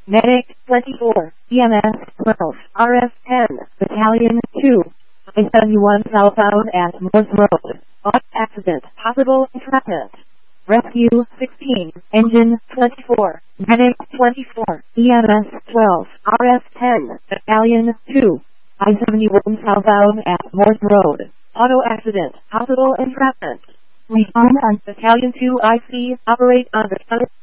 Medic 24, EMS 12, RF 10, Battalion 2, I-71 southbound at Morse Road. Auto accident, possible entrapment. Rescue 16, Engine 24, Medic 24, EMS 12, RF 10, Battalion 2, I-71 southbound at Morse Road. Auto accident, possible entrapment. Respond on Battalion 2 IC, operate on the